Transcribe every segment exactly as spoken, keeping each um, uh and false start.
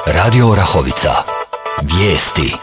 Radio Orahovica. Vijesti.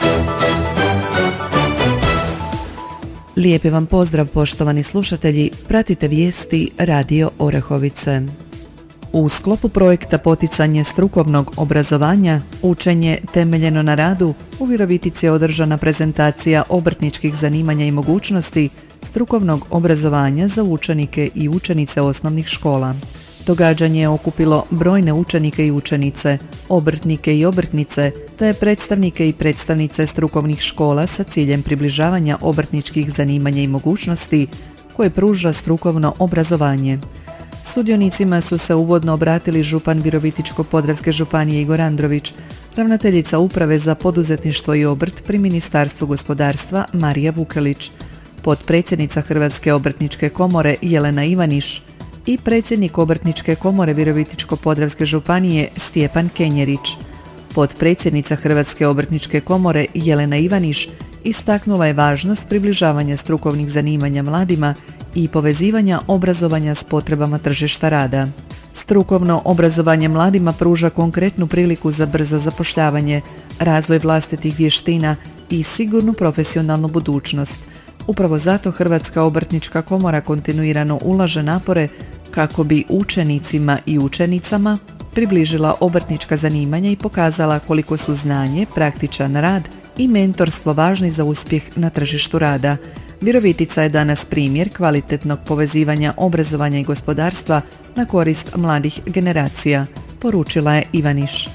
Lijepi vam pozdrav, poštovani slušatelji, pratite vijesti Radio Orahovice. U sklopu projekta poticanje strukovnog obrazovanja, učenje temeljeno na radu, u Virovitici je održana prezentacija obrtničkih zanimanja i mogućnosti strukovnog obrazovanja za učenike i učenice osnovnih škola. Događanje je okupilo brojne učenike i učenice, obrtnike i obrtnice, te predstavnike i predstavnice strukovnih škola sa ciljem približavanja obrtničkih zanimanja i mogućnosti koje pruža strukovno obrazovanje. Sudionicima su se uvodno obratili župan Virovitičko-podravske županije Igor Andrović, ravnateljica Uprave za poduzetništvo i obrt pri Ministarstvu gospodarstva Marija Vukelić, potpredsjednica Hrvatske obrtničke komore Jelena Ivaniš i predsjednik Obrtničke komore Virovitičko-podravske županije Stjepan Kenjerić. Potpredsjednica Hrvatske obrtničke komore Jelena Ivaniš istaknula je važnost približavanja strukovnih zanimanja mladima i povezivanja obrazovanja s potrebama tržišta rada. Strukovno obrazovanje mladima pruža konkretnu priliku za brzo zapošljavanje, razvoj vlastitih vještina i sigurnu profesionalnu budućnost. Upravo zato Hrvatska obrtnička komora kontinuirano ulaže napore kako bi učenicima i učenicama približila obrtnička zanimanja i pokazala koliko su znanje, praktičan rad i mentorstvo važni za uspjeh na tržištu rada. Virovitica je danas primjer kvalitetnog povezivanja obrazovanja i gospodarstva na korist mladih generacija, poručila je Ivaniš.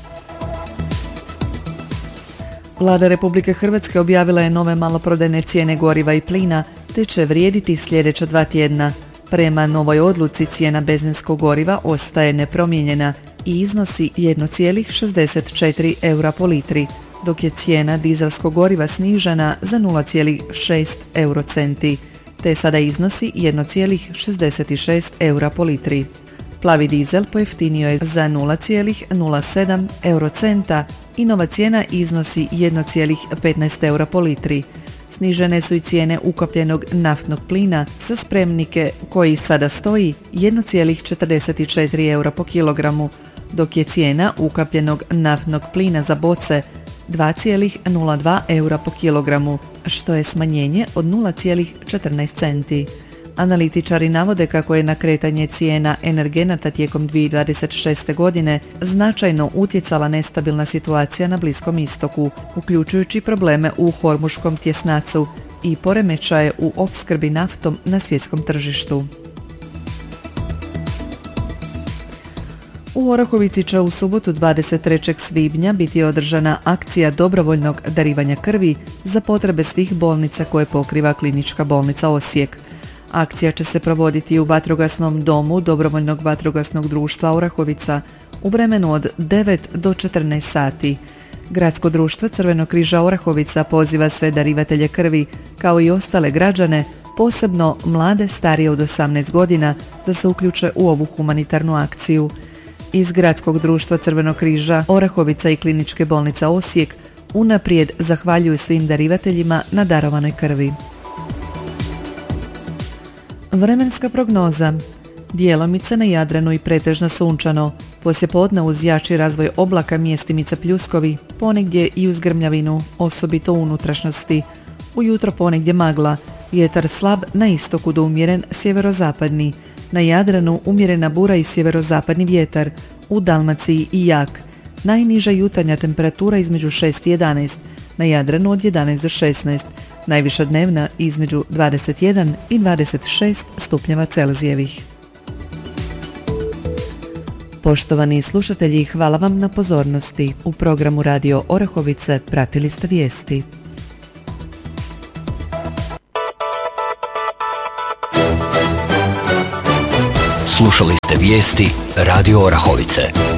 Vlada Republike Hrvatske objavila je nove maloprodajne cijene goriva i plina, te će vrijediti sljedeća dva tjedna. Prema novoj odluci cijena benzinskog goriva ostaje nepromijenjena i iznosi jedan zarez šezdeset četiri eura po litri, dok je cijena dizelskog goriva snižena za nula zarez šest eurocenti, te sada iznosi jedan zarez šezdeset šest eura po litri. Plavi dizel pojeftinio je za nula zarez nula sedam eurocenta i nova cijena iznosi jedan zarez petnaest eura po litri. Snižene su i cijene ukapljenog naftnog plina za spremnike koji sada stoji jedan zarez četrdeset četiri eura po kilogramu, dok je cijena ukapljenog naftnog plina za boce dva zarez nula dva eura po kilogramu, što je smanjenje od nula zarez četrnaest centi. Analitičari navode kako je na kretanje cijena energenata tijekom dvije tisuće dvadeset šeste. godine značajno utjecala nestabilna situacija na Bliskom istoku, uključujući probleme u Hormuškom tjesnacu i poremećaje u opskrbi naftom na svjetskom tržištu. U Orahovici će u subotu dvadeset trećeg svibnja biti održana akcija dobrovoljnog darivanja krvi za potrebe svih bolnica koje pokriva Klinička bolnica Osijek. Akcija će se provoditi u vatrogasnom domu Dobrovoljnog vatrogasnog društva Orahovica u vremenu od devet do četrnaest sati. Gradsko društvo Crvenog križa Orahovica poziva sve darivatelje krvi, kao i ostale građane, posebno mlade starije od osamnaest godina, da se uključe u ovu humanitarnu akciju. Iz Gradskog društva Crvenog križa Orahovica i Kliničke bolnice Osijek unaprijed zahvaljuju svim darivateljima na darovanoj krvi. Vremenska prognoza. Djelomice na Jadranu i pretežno sunčano. Poslijepodne uz jači razvoj oblaka mjestimice pljuskovi, ponegdje i uz grmljavinu, osobito u unutrašnjosti. Ujutro ponegdje magla, vjetar slab na istoku do umjeren sjeverozapadni. Na Jadranu umjerena bura i sjeverozapadni vjetar, u Dalmaciji i jak. Najniža jutarnja temperatura između šest i jedanaest, na Jadranu od jedanaest do šesnaest. Najviša dnevna između dvadeset jedan i dvadeset šest stupnjeva Celzijevih. Poštovani slušatelji, hvala vam na pozornosti. U programu Radio Orahovice pratili ste vijesti. Slušali ste vijesti Radio Orahovice.